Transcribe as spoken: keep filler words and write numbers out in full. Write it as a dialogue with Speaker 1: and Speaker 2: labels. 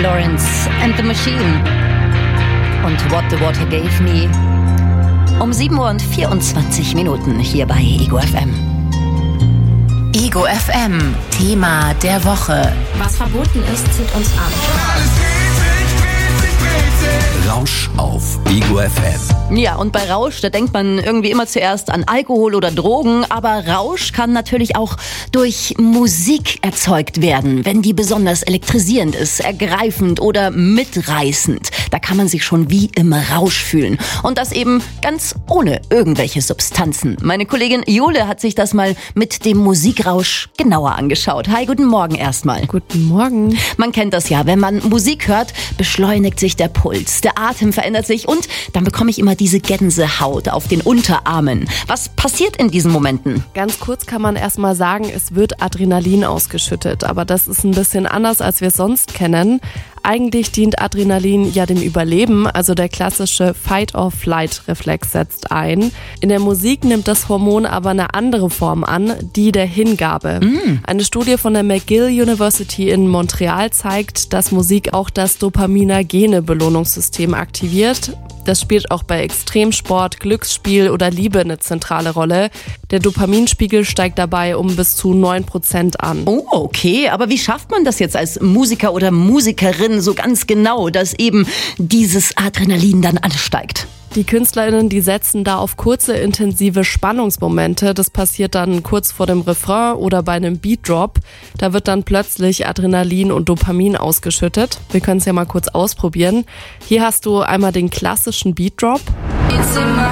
Speaker 1: Florence and the Machine und What the Water Gave Me um sieben Uhr und vierundzwanzig Minuten hier bei Ego F M.
Speaker 2: Ego F M, Thema der Woche.
Speaker 3: Was verboten ist, zieht uns an.
Speaker 4: Rausch auf Ego F M.
Speaker 1: Ja, und bei Rausch, da denkt man irgendwie immer zuerst an Alkohol oder Drogen, aber Rausch kann natürlich auch durch Musik erzeugt werden, wenn die besonders elektrisierend ist, ergreifend oder mitreißend. Da kann man sich schon wie im Rausch fühlen. Und das eben ganz ohne irgendwelche Substanzen. Meine Kollegin Jule hat sich das mal mit dem Musikrausch genauer angeschaut. Hi, guten Morgen erstmal.
Speaker 5: Guten Morgen.
Speaker 1: Man kennt das ja, wenn man Musik hört, beschleunigt sich der Puls, der Atem verändert sich und dann bekomme ich immer diese Gänsehaut auf den Unterarmen. Was passiert in diesen Momenten?
Speaker 5: Ganz kurz kann man erstmal sagen, es wird Adrenalin ausgeschüttet, aber das ist ein bisschen anders, als wir es sonst kennen. Eigentlich dient Adrenalin ja dem Überleben, also der klassische Fight-or-Flight-Reflex setzt ein. In der Musik nimmt das Hormon aber eine andere Form an, die der Hingabe. Mm. Eine Studie von der McGill University in Montreal zeigt, dass Musik auch das dopaminogene Belohnungssystem aktiviert. Das spielt auch bei Extremsport, Glücksspiel oder Liebe eine zentrale Rolle. Der Dopaminspiegel steigt dabei um bis zu neun Prozent an.
Speaker 1: Oh, okay. Aber wie schafft man das jetzt als Musiker oder Musikerin so ganz genau, dass eben dieses Adrenalin dann ansteigt?
Speaker 5: Die KünstlerInnen, die setzen da auf kurze, intensive Spannungsmomente. Das passiert dann kurz vor dem Refrain oder bei einem Beatdrop. Da wird dann plötzlich Adrenalin und Dopamin ausgeschüttet. Wir können es ja mal kurz ausprobieren. Hier hast du einmal den klassischen Beatdrop.
Speaker 6: It's in my